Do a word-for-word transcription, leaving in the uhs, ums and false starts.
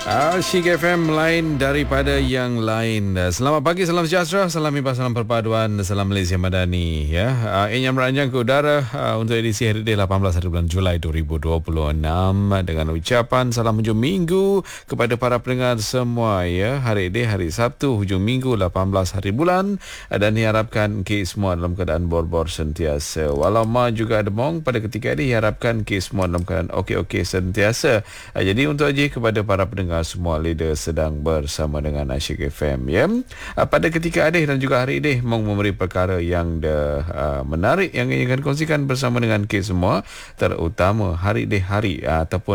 Asyik F M, lain daripada yang lain. Selamat pagi, salam sejahtera, salam ibadah, salam perpaduan, salam Malaysia Madani. Ya, uh, ini yang merancang ke udara uh, untuk edisi hari ini lapan belas hari bulan Julai dua ribu dua puluh enam dengan ucapan salam hujung minggu kepada para pendengar semua. Ya, hari ini hari Sabtu hujung minggu lapan belas hari bulan dan diharapkan kita semua dalam keadaan bor-bor sentiasa. Walau ma juga ada mong pada ketika ini diharapkan kita semua dalam keadaan okey-okey sentiasa. Uh, jadi untuk aja kepada para pendengar semua leader sedang bersama dengan Asyik F M, ya. Uh, pada ketika adih dan juga hari ini mau memberi perkara yang de, uh, menarik yang ingin kongsikan bersama dengan kita semua, terutama hari ini hari uh, ataupun